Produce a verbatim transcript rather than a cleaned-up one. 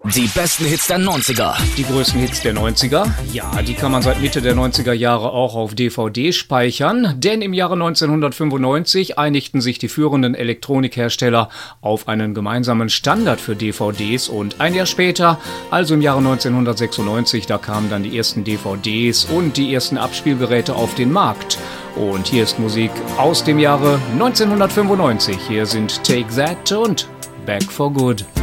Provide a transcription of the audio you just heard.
Die besten Hits der neunziger. Die größten Hits der neunziger? Ja, die kann man seit Mitte der neunziger Jahre auch auf D V D speichern, denn im Jahre neunzehnhundertfünfundneunzig einigten sich die führenden Elektronikhersteller auf einen gemeinsamen Standard für D V Ds und ein Jahr später, also im Jahre neunzehnhundertsechsundneunzig, da kamen dann die ersten D V Ds und die ersten Abspielgeräte auf den Markt. Und hier ist Musik aus dem Jahre neunzehnhundertfünfundneunzig. Hier sind Take That und Back for Good.